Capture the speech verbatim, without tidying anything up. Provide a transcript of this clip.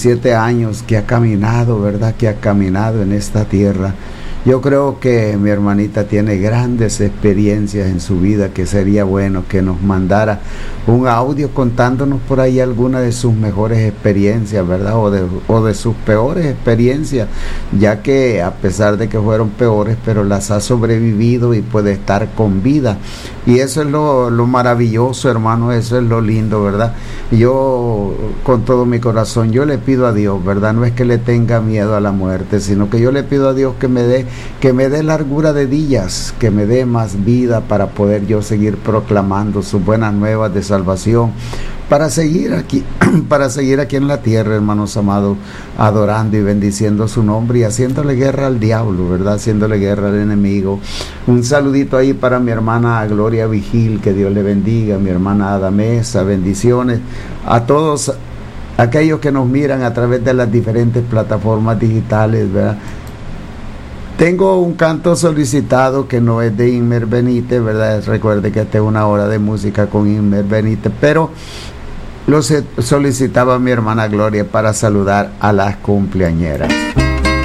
siete años que ha caminado, ¿verdad? Que ha caminado en esta tierra. Yo creo que mi hermanita tiene grandes experiencias en su vida, que sería bueno que nos mandara un audio contándonos por ahí alguna de sus mejores experiencias, ¿verdad? O de, o de sus peores experiencias, ya que a pesar de que fueron peores, pero las ha sobrevivido y puede estar con vida. Y eso es lo, lo maravilloso, hermano, eso es lo lindo, ¿verdad? Yo, con todo mi corazón, yo le pido a Dios, ¿verdad? No es que le tenga miedo a la muerte, sino que yo le pido a Dios que me dé que me dé largura de días, que me dé más vida para poder yo seguir proclamando sus buenas nuevas de salvación, para seguir aquí, para seguir aquí en la tierra, hermanos amados, adorando y bendiciendo su nombre y haciéndole guerra al diablo, ¿verdad? Haciéndole guerra al enemigo. Un saludito ahí para mi hermana Gloria Vigil, que Dios le bendiga, mi hermana Adamesa, bendiciones a todos aquellos que nos miran a través de las diferentes plataformas digitales, ¿verdad? Tengo un canto solicitado que no es de Inmer Benítez, ¿verdad? Recuerde que esta es una hora de música con Inmer Benítez, pero lo solicitaba mi hermana Gloria para saludar a las cumpleañeras.